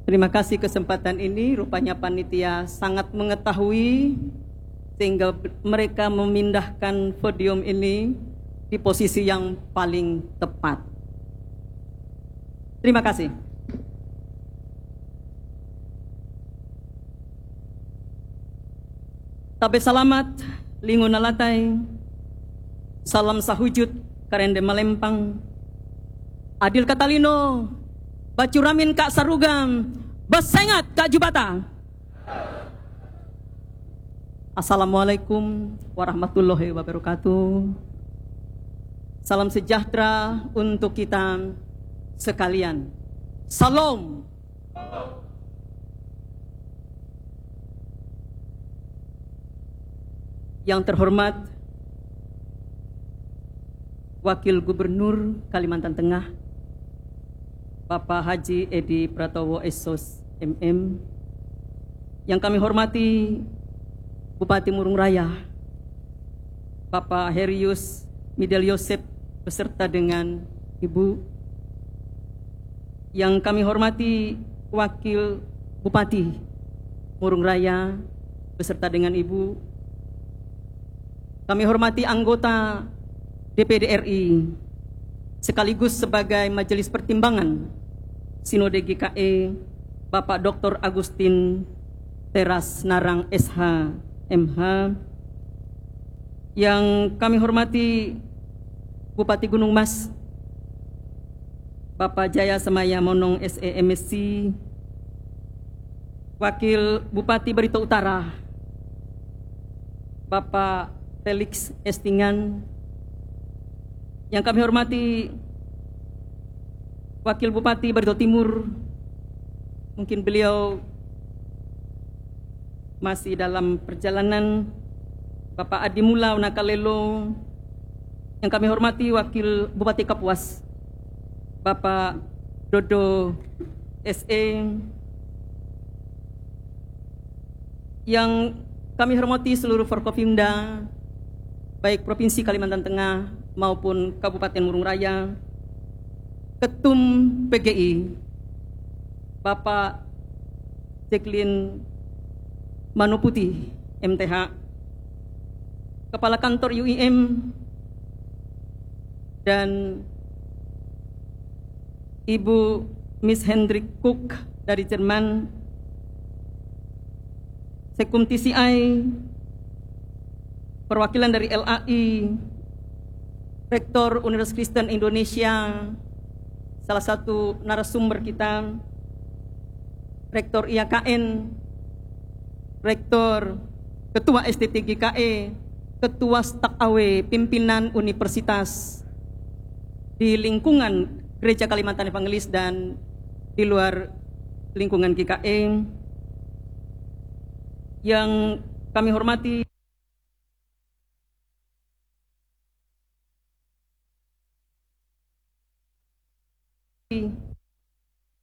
Terima kasih kesempatan ini, rupanya panitia sangat mengetahui sehingga mereka memindahkan podium ini di posisi yang paling tepat. Terima kasih. Tabe salamat, lingun alatai, salam sahujud, karende malempang, adil katalino, bacuramin kak sarugam, besengat kak jubata. Assalamualaikum warahmatullahi wabarakatuh. Salam sejahtera untuk kita sekalian. Salam. Yang terhormat Wakil Gubernur Kalimantan Tengah Bapak Haji Edi Pratowo SOS MM, yang kami hormati Bupati Murung Raya Bapak Herius Midel Yosep beserta dengan Ibu, yang kami hormati Wakil Bupati Murung Raya beserta dengan Ibu, kami hormati anggota DPD RI sekaligus sebagai Majelis Pertimbangan Sinode GKE Bapak Dr. Agustin Teras Narang SH MH, yang kami hormati Bupati Gunung Mas Bapak Jaya Semaya Monong SEMSC, Wakil Bupati Barito Utara Bapak Felix Estingan, yang kami hormati Wakil Bupati Barito Timur, mungkin beliau masih dalam perjalanan, Bapak Adi Mula Nakalelo, yang kami hormati Wakil Bupati Kapuas Bapak Dodo SE, yang kami hormati seluruh Forkopimda baik Provinsi Kalimantan Tengah maupun Kabupaten Murung Raya, Ketum PGI Bapak Jacqueline Manoputi MTH, Kepala Kantor UIM, dan Ibu Miss Hendrik Cook dari Jerman, Sekum TCI, perwakilan dari LAI, Rektor Universitas Kristen Indonesia, salah satu narasumber kita, Rektor IAKN, Rektor, Ketua STT GKE, Ketua Staf AW, pimpinan universitas di lingkungan Gereja Kalimantan Evangelis dan di luar lingkungan GKE, yang kami hormati